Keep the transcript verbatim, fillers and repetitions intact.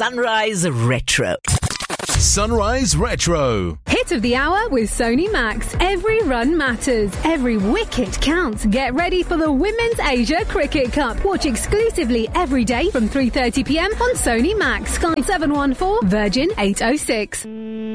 Sunrise Retro. Sunrise Retro. Hit of the hour with Sony Max. Every run matters. Every wicket counts. Get ready for the Women's Asia Cricket Cup. Watch exclusively every day from three thirty p m on Sony Max. Sky seven one four, Virgin eight oh six.